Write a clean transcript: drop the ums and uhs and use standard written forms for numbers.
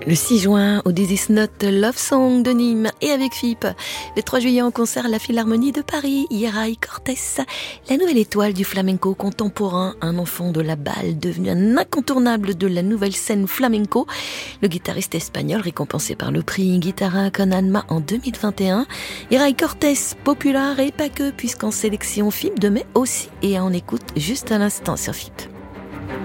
Le 6 juin, au This Is Not Love Song de Nîmes et avec FIP. Le 3 juillet, en concert à la Philharmonie de Paris, Yeray Cortés, la nouvelle étoile du flamenco contemporain, un enfant de la balle devenu un incontournable de la nouvelle scène flamenco. Le guitariste espagnol récompensé par le prix Guitarra con Alma en 2021. Yeray Cortés, populaire et pas que, puisqu'en sélection FIP de mai aussi. Et on écoute juste à l'instant sur FIP.